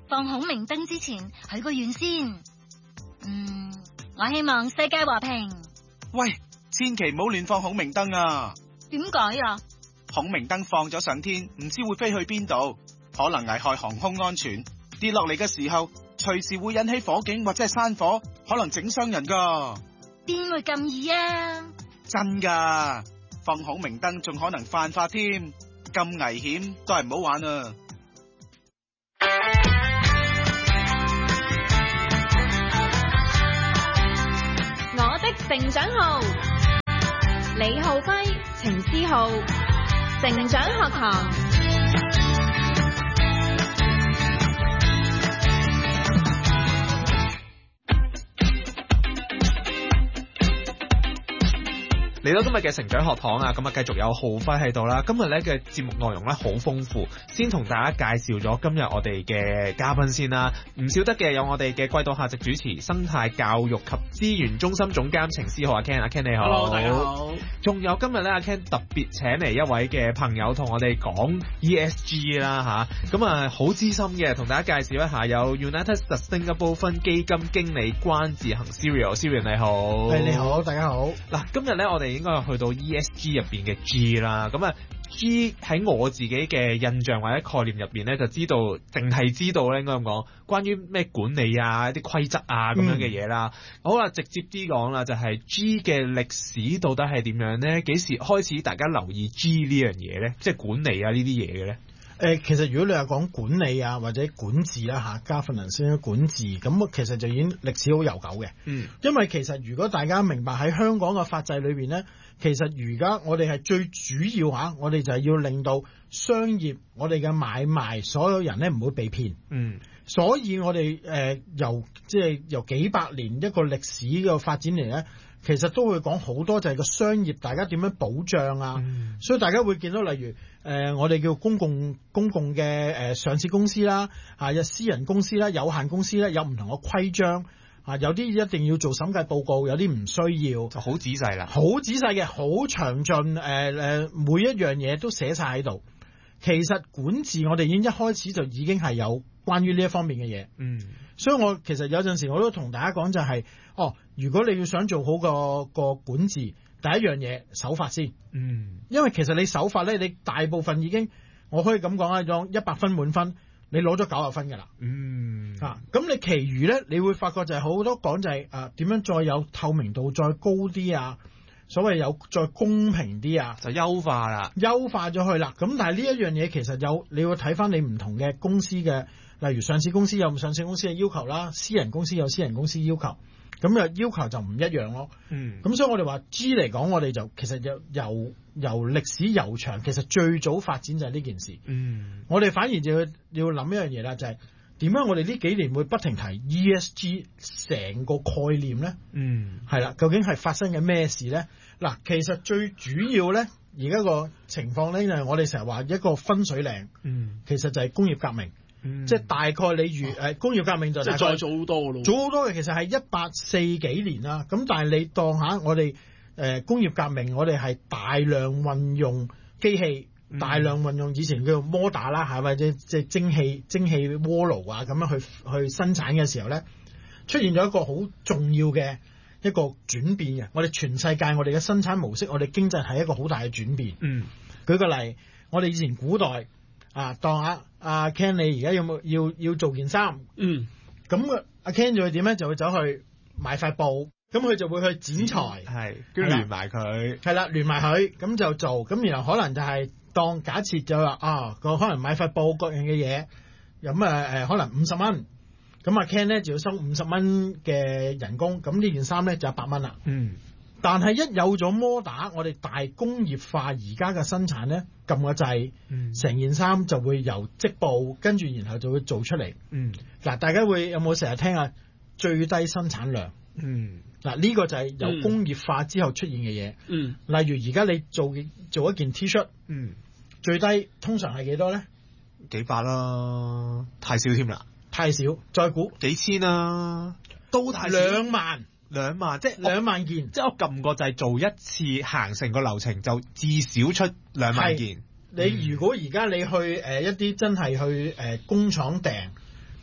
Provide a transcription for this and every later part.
放孔明燈之前許個願先。我希望世界和平。 喂，千祈唔好亂放孔明燈啊！ 點解啊？ 孔明燈放咗上天，唔知會飛去邊度，可能危害航空安全。跌落嚟嘅時候，隨時會引起火警或者係山火，可能整傷人噶。 邊會咁易啊？ 真噶，放孔明燈仲可能犯法添，咁危險都係唔好玩啊！ 我的成長號，李浩輝、程思浩，成長學堂。 嚟到今日嘅成長學堂啊，咁啊繼續有浩輝喺度啦。今日咧嘅節目內容咧好豐富，先同大家介紹咗今日我哋嘅嘉賓先啦。唔少得嘅有我哋嘅季度客席主持、生態教育及資源中心總監程思浩阿 Ken， 阿 Ken 你好。 Hello， 大家好。 仲有今日咧阿 Ken 特別請嚟一位嘅朋友同我哋講 ESG 啦吓，咁啊好資深嘅，同大家介紹一下有 United Sustainable Fund 基金經理關志恒 Cyril 你好。 你好，大家好。 嗱，今日咧我哋應該去到 ESG 入邊嘅 G 啦，咁啊 G 喺我自己嘅印象或者概念入邊咧，就知道淨係知道咧應該咁講，關於咩管理啊、一啲規則啊咁樣嘅嘢啦。好啦，直接啲講啦，就係 G 嘅歷史到底係點樣咧？幾時開始大家留意 G 呢樣嘢咧？即係管理啊呢啲嘢嘅咧？ 其實如果你話講管理啊或者管治啦嚇，governance管治咁，其實就已經歷史好悠久嘅。因為其實如果大家明白喺香港嘅法制裏邊咧，其實而家我哋係最主要嚇，我哋就係要令到商業我哋嘅買賣所有人咧唔會被騙。所以我哋由幾百年一個歷史嘅發展嚟咧，其實都會講好多就係個商業大家點樣保障啊。所以大家會見到例如我哋叫公共嘅上市公司啦，有私人公司啦，有限公司咧，有唔同嘅規章有啲一定要做審計報告，有啲唔需要， 就好仔細啦， 好仔細嘅，好詳盡，每一樣嘢都寫晒喺度。其實管治我哋已經一開始就已經係有關於呢一方面嘅嘢。所以我其實有陣時我都同大家講就係，如果你要想做好個管治，第一樣嘢守法先。因為其實你守法咧，你大部分已經我可以咁講啊，用100分滿分，你攞咗90分㗎啦。咁你其餘咧，你會發覺就係好多講就係點樣再有透明度再高啲啊，所謂有再公平啲啊， 就優化啦， 優化咗去啦。咁但係呢一樣嘢其實你要睇翻你唔同嘅公司嘅，例如上市公司有上市公司嘅要求啦，私人公司有私人公司要求，咁要求就唔一樣咯。咁所以我哋話 G 嚟講，我哋就其實由歷史悠長，其實最早發展就係呢件事。我哋反而就要諗一樣嘢啦，就係點解我哋呢幾年會不停提 ESG 成個概念咧？係啦，究竟係發生緊咩事咧？嗱，其實最主要咧，而家個情況咧就係我哋成日話一個分水嶺。其實就係工業革命。即係大概你工業革命就大概再早好多咯， 早好多嘅，其實係1840幾年啦。咁但係你當下我哋工業革命，我哋係大量運用機器，大量運用以前叫做摩打啦，係咪即係蒸汽鍋爐啊咁樣去生產嘅時候咧，出現咗一個好重要嘅一個轉變嘅。我哋全世界我哋嘅生產模式，我哋經濟係一個好大嘅轉變。舉個例，我哋以前古代當阿 Ken 你而家有冇要做件衫？咁阿 Ken 就會點咧？就會走去買塊布，咁佢就會去剪裁， 跟住連埋佢， 係啦，連埋佢，咁就做。咁然後可能就係當假設就話佢可能買塊布各樣嘅嘢，咁可能50蚊，咁阿 Ken 咧就要收50蚊嘅人工，咁呢件衫咧就100蚊啦。但係一有咗摩打，我哋大工業化而家嘅生產咧，撳個掣，成件衫就會由織布，跟住然後就會做出嚟。嗱，大家有冇成日聽下最低生產量？嗱，呢個就係由工業化之後出現嘅嘢。例如而家你做一件 T 恤，最低通常係幾多咧？ 幾百啦，太少添啦， 太少，再估幾千啦，都太少 ，2萬。 2萬，即係 2萬件， 即係我撳個掣做一次行成個流程就至少出2萬件。 你如果而家你去一啲真係去工廠訂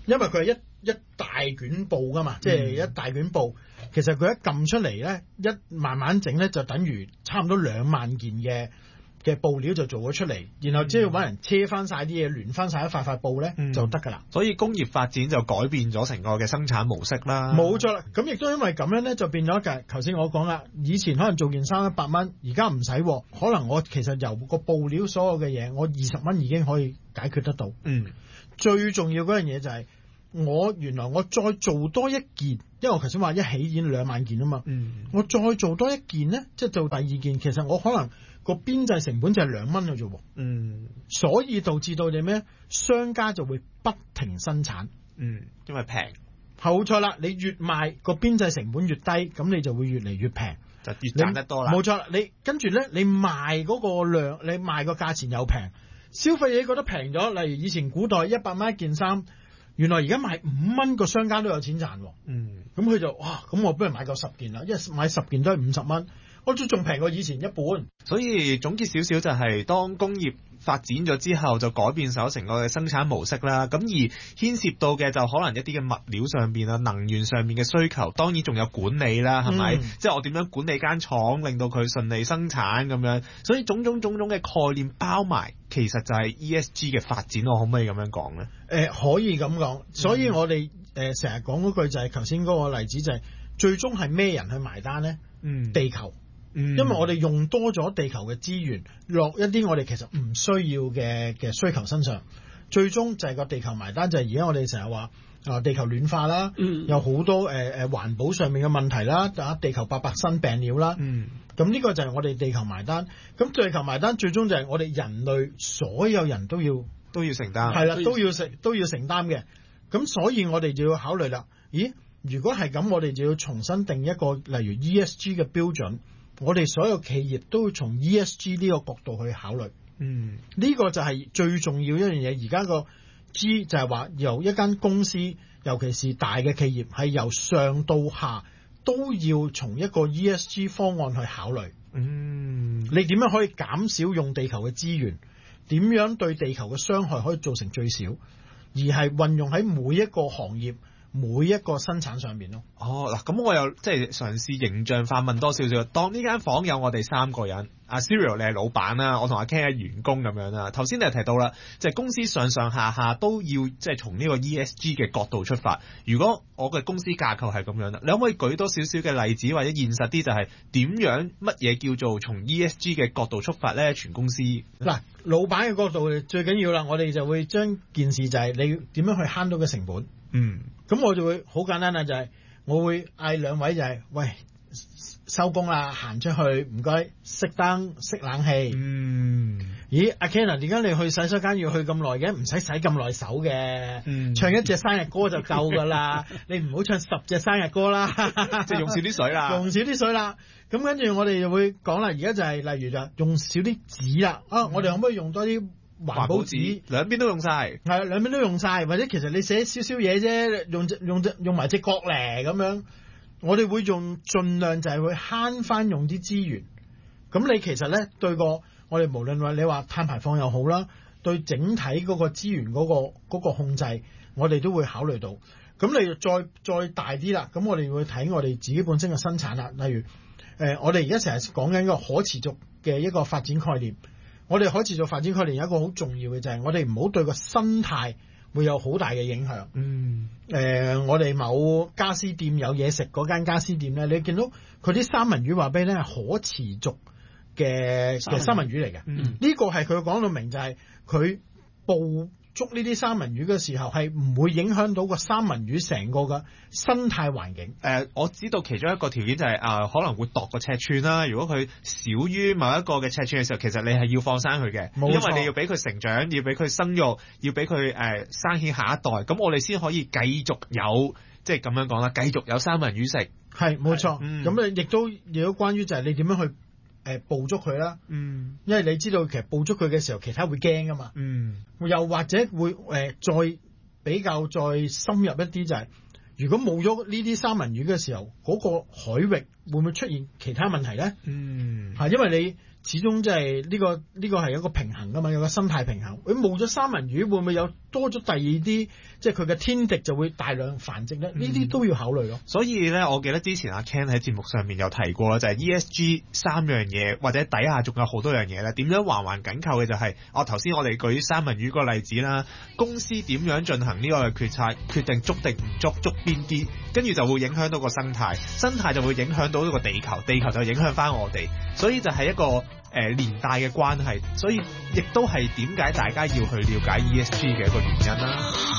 因為佢係一大卷布噶嘛，即係一大卷布。其實佢一撳出嚟咧，一慢慢整咧，就等於差唔多2萬件嘅布料就做咗出嚟，然後只要揾人車翻晒啲嘢，聯翻晒一塊布咧就得㗎啦。 所以工業發展就改變咗成個嘅生產模式啦。 冇錯啦，咁亦都因為咁樣咧，就變咗嘅。頭先我講啦，以前可能做件衫100蚊，而家唔使，可能我其實由個布料所有嘅嘢，我20蚊已經可以解決得到。最重要嗰樣嘢就係、原來我再做多一件，因為我頭先話一起已經2萬件啊嘛。我再做多一件咧，即係做第二件，其實我可能個邊際成本就係2蚊嘅啫喎。所以導致到你咩？商家就會不停生產。 因為平。 冇錯啦，你越賣個邊際成本越低，咁你就會越嚟越平， 就越賺得多啦。 冇錯啦，你跟住咧，你賣嗰個量，你賣個價錢又平，消費者覺得平咗。例如以前古代100蚊一件衫。原來而家賣5蚊，個商家都有錢賺喎。咁佢就哇，咁我不如買夠10件啦，因為買10件都係50蚊，我仲平過以前一半。 所以總結少少就係，當工業發展咗之後，就改變咗成個嘅生產模式啦。咁而牽涉到嘅就可能一啲嘅物料上邊啊、能源上面嘅需求，當然仲有管理啦，係咪？即係我點樣管理間廠，令到佢順利生產咁樣。所以種種嘅概念包埋，其實就係 ESG 嘅發展。我可唔可以咁樣講呢？ 可以咁講。所以我哋成日講嗰句就係頭先嗰個例子，就係最終係咩人去埋單呢？地球。因為我哋用多咗地球嘅資源落一啲我哋其實唔需要嘅需求身上，最終就係個地球埋單。就係而家我哋成日話地球暖化啦，有好多環保上面嘅問題啦，地球白生病了啦。咁呢個就係我哋地球埋單。咁地球埋單最終就係我哋人類所有人都要承擔，係啦，都要承擔嘅。咁所以我哋就要考慮啦。咦，如果係咁，我哋就要重新定一個例如 ESG 嘅標準。我哋所有企業都會從 ESG 呢個角度去考慮。呢個就係最重要一樣嘢。而家個 G 就係話由一間公司，尤其是大嘅企業，係由上到下都要從一個 ESG 方案去考慮。你點樣可以減少用地球嘅資源？點樣對地球嘅傷害可以造成最少？而係運用喺每一個行業、每一個生產上面咯。 嗱，咁我又即係嘗試形象化問多少少。當呢間房有我哋3個人，阿 Cyril 你係老闆啦，我同阿 Ken 係員工咁樣啦。頭先你提到啦，即係公司上上下下都要即係從呢個 ESG 嘅角度出發。如果我嘅公司架構係咁樣啦，你可唔可以舉多少少嘅例子，或者現實啲就係點樣乜嘢叫做從 ESG 嘅角度出發咧？全公司嗱，老闆嘅角度最緊要啦，我哋就會將件事就係你點樣去慳到嘅成本。咁我就會好簡單啦，就係我會嗌2位就係喂，收工啦，行出去，唔該熄燈熄冷氣。咦，阿 Ken 點解你去洗手間要去咁耐嘅？唔使洗咁耐手嘅，唱一隻生日歌就夠噶啦。你唔好唱10隻生日歌啦， 即係用少啲水啦， 用少啲水啦。咁跟住我哋就會講啦，而家就係例如就用少啲紙啦。我哋可唔可以用多啲環保紙？ 兩邊都用晒， 係兩邊都用晒，或者其實你寫少少嘢啫，用埋隻角嚟咁樣。我哋會盡量就係會慳翻用啲資源。咁你其實咧對我哋無論話你話碳排放又好啦，對整體嗰個資源嗰個控制，我哋都會考慮到。咁你再大啲啦，咁我哋會睇我哋自己本身嘅生產啦。例如我哋而家成日講緊一個可持續嘅一個發展概念。我哋可持續發展概念有一個好重要嘅就係我哋唔好對個生態會有好大嘅影響。我哋某家私店有嘢食嗰間家私店咧，你見到佢啲三文魚話俾你聽係可持續嘅三文魚嚟嘅。呢個係佢講到明，就係佢捕捉呢啲三文魚嘅時候係唔會影響到個三文魚成個嘅生態環境。 我知道其中一個條件就係可能會度個尺寸啦。如果佢少於某一個嘅尺寸嘅時候，其實你係要放生佢嘅，因為你要俾佢成長，要俾佢生育，要俾佢生起下一代，咁我哋先可以繼續有，即係咁樣講啦，繼續有三文魚食。係冇錯。咁亦都關於就係你點樣去捕捉佢啦。因為你知道其實捕捉佢嘅時候，其他會驚噶嘛。又或者會再比較再深入一啲，就係如果冇咗呢啲三文魚嘅時候，嗰個海域會唔會出現其他問題咧？因為你始終即係呢個係一個平衡噶嘛，有個生態平衡。佢冇咗三文魚，會唔會有多咗第二啲，即係佢嘅天敵就會大量繁殖咧，呢啲都要考慮咯。 所以咧，我記得之前阿 Ken 喺節目上面有提過啦，就係 ESG 3樣嘢，或者底下仲有好多樣嘢咧。點樣環環緊扣嘅就係，頭先我哋舉三文魚個例子啦，公司點樣進行呢個決策，決定捉定唔捉邊啲，跟住就會影響到個生態，生態就會影響到呢個地球，地球就影響翻我哋，所以就係一個連帶嘅關係，所以亦都係點解大家要去了解 ESG 嘅一個原因啦。